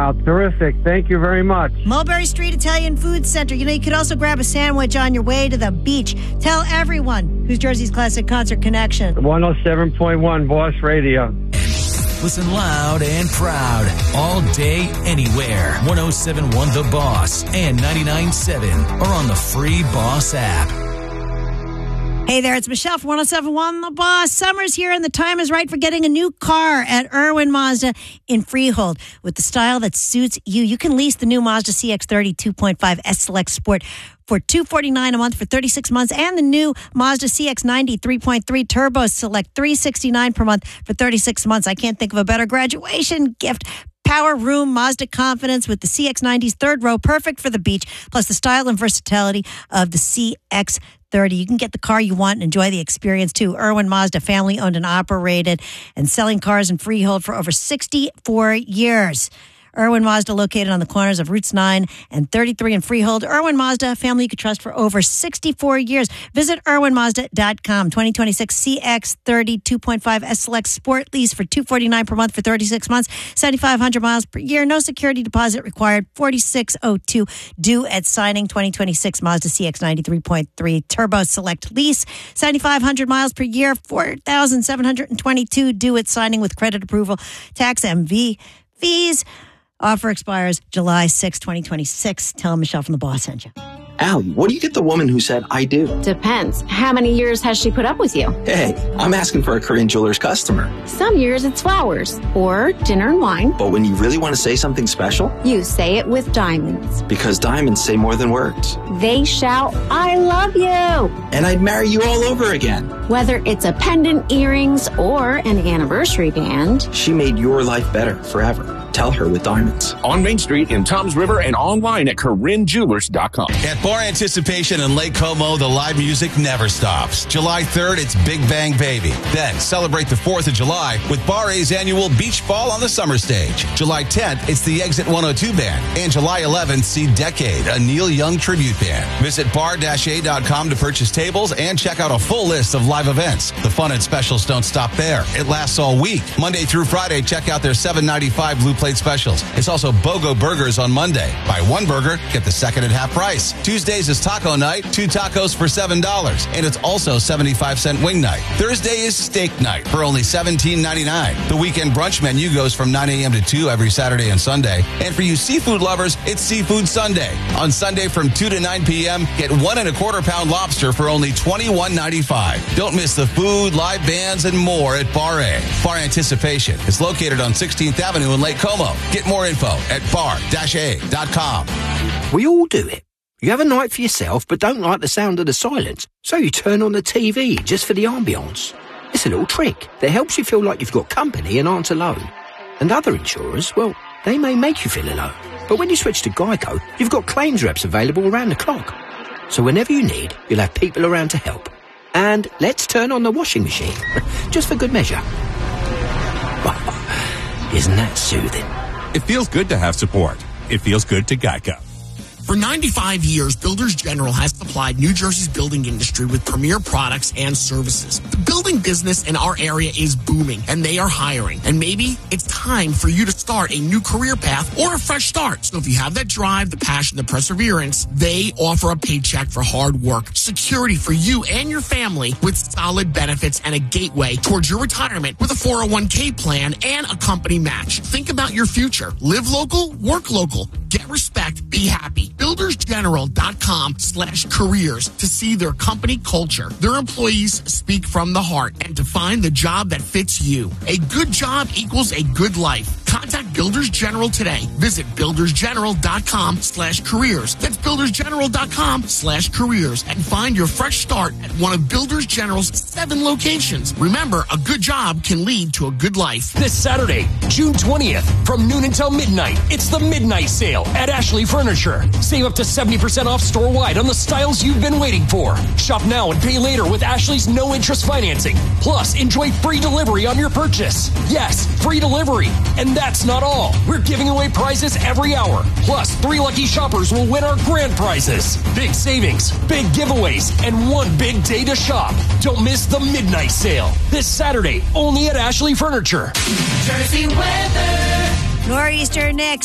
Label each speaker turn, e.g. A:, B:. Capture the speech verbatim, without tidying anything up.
A: Wow, terrific. Thank you very much.
B: Mulberry Street Italian Food Center. You know, you could also grab a sandwich on your way to the beach. Tell everyone who's Jersey's Classic Concert Connection.
A: one oh seven point one Boss Radio.
C: Listen loud and proud all day, anywhere. one oh seven point one The Boss and ninety-nine point seven or on the free Boss app.
B: Hey there, it's Michelle from one oh seven point one The Boss. Summer's here and the time is right for getting a new car at Irwin Mazda in Freehold. With the style that suits you, you can lease the new Mazda C X thirty two point five S Select Sport for two hundred forty-nine dollars a month for thirty-six months, and the new Mazda C X ninety three point three Turbo Select three hundred sixty-nine dollars per month for thirty-six months. I can't think of a better graduation gift. Power room, Mazda confidence with the C X ninety's third row, perfect for the beach, plus the style and versatility of the C X thirty. You can get the car you want and enjoy the experience too. Irwin Mazda, family owned and operated, and selling cars in Freehold for over sixty-four years. Irwin Mazda, located on the corners of Routes nine and thirty-three in Freehold. Irwin Mazda, family you could trust for over sixty-four years. Visit irwin mazda dot com. twenty twenty-six C X thirty two point five S Select Sport lease for two hundred forty-nine dollars per month for thirty-six months. seventy-five hundred miles per year. No security deposit required. forty-six oh two due at signing. twenty twenty-six Mazda C X ninety three point three Turbo Select lease. seventy-five hundred miles per year. four thousand seven hundred twenty-two due at signing with credit approval. Tax M V fees. Offer expires July sixth, twenty twenty-six. Tell Michelle from The Boss sent you.
D: Allie, what do you get the woman who said, I do?
E: Depends. How many years has she put up with you?
D: Hey, I'm asking for a Korean Jewelers customer.
E: Some years it's flowers or dinner and wine.
D: But when you really want to say something special,
E: you say it with diamonds.
D: Because diamonds say more than words.
E: They shout, I love you.
D: And I'd marry you all over again.
E: Whether it's a pendant, earrings, or an anniversary band,
D: she made your life better forever. Tell her with diamonds.
F: On Main Street in Toms River and online at Korean Jewelers dot com.
G: At Bar Anticipation in Lake Como, the live music never stops. July third, it's Big Bang Baby. Then celebrate the fourth of July with Bar A's annual Beach Ball on the summer stage. July tenth, it's the Exit one oh two Band. And July eleventh, see Decade, a Neil Young tribute band. Visit bar a dot com to purchase tables and check out a full list of live events. The fun and specials don't stop there. It lasts all week. Monday through Friday, check out their seven ninety-five Blue Plate specials. It's also BOGO Burgers on Monday. Buy one burger, get the second at half price. Tuesdays is taco night, two tacos for seven dollars. And it's also seventy-five cent wing night. Thursday is steak night for only seventeen ninety-nine. The weekend brunch menu goes from nine a.m. to two every Saturday and Sunday. And for you seafood lovers, it's Seafood Sunday. On Sunday from two to nine p.m., get one and a quarter pound lobster for only twenty-one ninety-five. Don't miss the food, live bands, and more at Bar A. Bar Anticipation is located on sixteenth Avenue in Lake Como. Get more info at bar a dot com.
H: We all do it. You have a night for yourself but don't like the sound of the silence, so you turn on the T V just for the ambience. It's a little trick that helps you feel like you've got company and aren't alone. And other insurers, well, they may make you feel alone. But when you switch to Geico, you've got claims reps available around the clock. So whenever you need, you'll have people around to help. And let's turn on the washing machine, just for good measure. Isn't that soothing?
I: It feels good to have support. It feels good to Geico.
J: For ninety-five years, Builders General has supplied New Jersey's building industry with premier products and services. The building business in our area is booming, and they are hiring. And maybe it's time for you to start a new career path or a fresh start. So if you have that drive, the passion, the perseverance, they offer a paycheck for hard work, security for you and your family with solid benefits and a gateway towards your retirement with a four oh one k plan and a company match. Think about your future. Live local, work local. Get respect, be happy. Builders General dot com slash careers to see their company culture. Their employees speak from the heart and to find the job that fits you. A good job equals a good life. Contact Builders General today. Visit Builders General dot com slash careers. That's Builders General dot com slash careers and find your fresh start at one of Builders General's seven locations. Remember, a good job can lead to a good life.
K: This Saturday, June twentieth, from noon until midnight, it's the Midnight Sale at Ashley Furniture. Save up to seventy percent off store-wide on the styles you've been waiting for. Shop now and pay later with Ashley's no-interest financing. Plus, enjoy free delivery on your purchase. Yes, free delivery. And that's not all. We're giving away prizes every hour. Plus, three lucky shoppers will win our grand prizes. Big savings, big giveaways, and one big day to shop. Don't miss the Midnight Sale. This Saturday, only at Ashley Furniture.
B: Jersey weather. Nor'easter Nick.